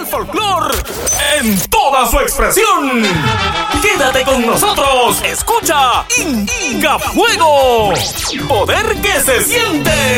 el folclor en toda su expresión. Quédate con nosotros, escucha Inga Fuego, poder que se siente.